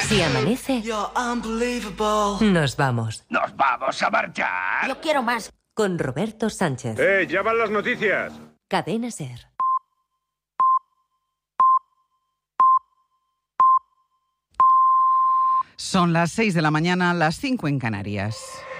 Si amanece, nos vamos. ¡Nos vamos a marchar! Yo quiero más. Con Roberto Sánchez. Ya van las noticias. Cadena SER. Son las 6 de la mañana, las 5 en Canarias.